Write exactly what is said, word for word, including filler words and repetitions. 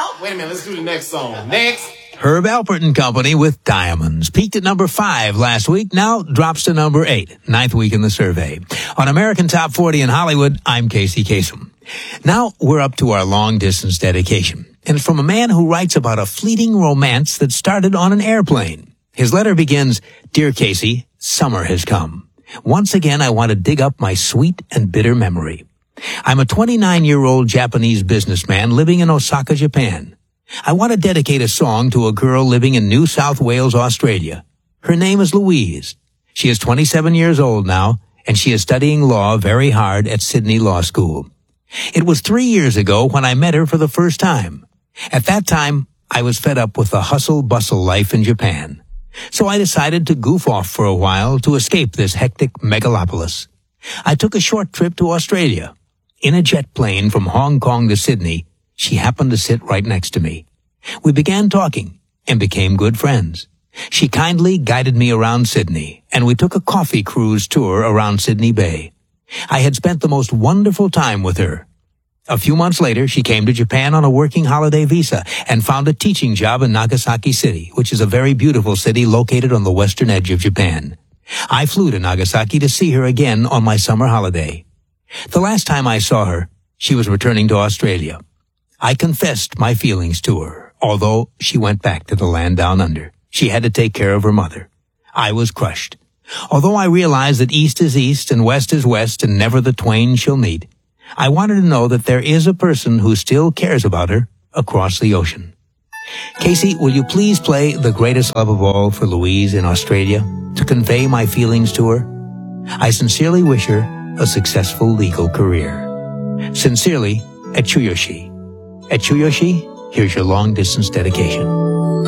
Wait a minute, let's do the next song. Next. Herb Alpert and Company with Diamonds. Peaked at number five last week, now drops to number eight, ninth week in the survey. On American Top forty in Hollywood, I'm Casey Kasem. Now we're up to our long-distance dedication. And it's from a man who writes about a fleeting romance that started on an airplane. His letter begins, Dear Casey, summer has come. Once again, I want to dig up my sweet and bitter memory. I'm a twenty-nine-year-old Japanese businessman living in Osaka, Japan. I want to dedicate a song to a girl living in New South Wales, Australia. Her name is Louise. She is twenty-seven years old now, and she is studying law very hard at Sydney Law School. It was three years ago when I met her for the first time. At that time, I was fed up with the hustle-bustle life in Japan. So I decided to goof off for a while to escape this hectic megalopolis. I took a short trip to Australia. In a jet plane from Hong Kong to Sydney, she happened to sit right next to me. We began talking and became good friends. She kindly guided me around Sydney, and we took a coffee cruise tour around Sydney Bay. I had spent the most wonderful time with her. A few months later, she came to Japan on a working holiday visa and found a teaching job in Nagasaki City, which is a very beautiful city located on the western edge of Japan. I flew to Nagasaki to see her again on my summer holiday. The last time I saw her, she was returning to Australia. I confessed my feelings to her, although she went back to the land down under. She had to take care of her mother. I was crushed. Although I realized that east is east and west is west and never the twain shall meet, I wanted to know that there is a person who still cares about her across the ocean. Casey, will you please play The Greatest Love of All for Louise in Australia to convey my feelings to her? I sincerely wish her a successful legal career. Sincerely, Etsuyoshi. Etsuyoshi, here's your long-distance dedication.